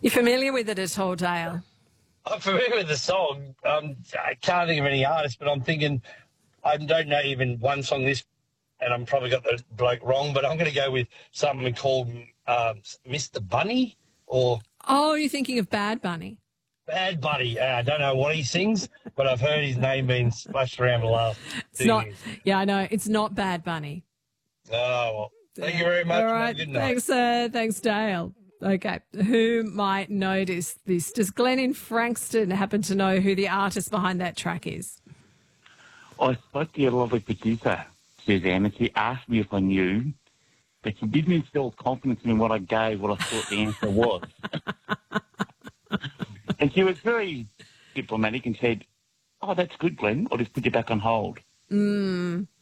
You familiar with it at all, Dale? I'm familiar with the song. I can't think of any artist, but I'm thinking I don't know even one song this, and I'm probably got the bloke wrong, but I'm going to go with something called Mr. Bunny or Oh, you're thinking of Bad Bunny. Bad Bunny. I don't know what he sings, but I've heard his name being splashed around the last It's 2 not. years. Yeah, I know. It's not Bad Bunny. Oh, well, thank you very much. All right. Good night. Thanks, Dale. Okay. Who might notice this? Does Glenn in Frankston happen to know who the artist behind that track is? I spoke to your lovely producer, Suzanne, and she asked me if I knew, but she didn't instill confidence in what I gave, what I thought the answer was. And she was very diplomatic and said, "Oh, that's good, Glenn. I'll just put you back on hold."